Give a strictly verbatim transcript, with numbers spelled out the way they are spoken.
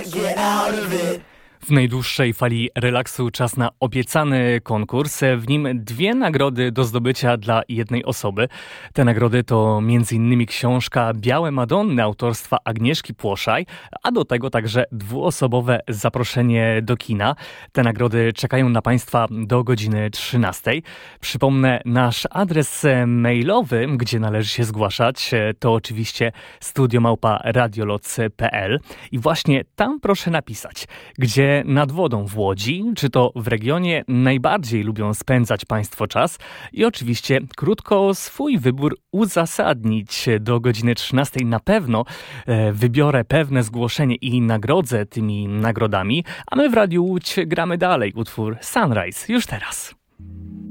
can't get out of it. W najdłuższej fali relaksu czas na obiecany konkurs. W nim dwie nagrody do zdobycia dla jednej osoby. Te nagrody to między innymi książka Białe Madonny autorstwa Agnieszki Płoszaj, a do tego także dwuosobowe zaproszenie do kina. Te nagrody czekają na Państwa do godziny trzynastej. Przypomnę, nasz adres mailowy, gdzie należy się zgłaszać, to oczywiście studio małpa radioloc kropka p l i właśnie tam proszę napisać, gdzie nad wodą w Łodzi, czy to w regionie najbardziej lubią spędzać Państwo czas i oczywiście krótko swój wybór uzasadnić. Do godziny trzynastej na pewno e, wybiorę pewne zgłoszenie i nagrodzę tymi nagrodami, a my w Radiu Łódź gramy dalej utwór Sunrise już teraz.